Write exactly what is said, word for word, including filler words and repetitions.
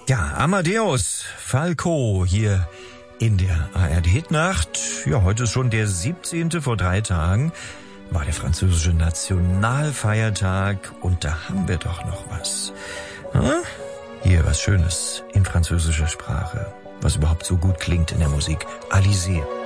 Ja, Amadeus Falco hier in der A R D-Hitnacht. Ja, heute ist schon der siebzehnte Vor drei Tagen war der französische Nationalfeiertag. Und da haben wir doch noch was. Hm? Hier was Schönes in französischer Sprache, was überhaupt so gut klingt in der Musik. Alizé.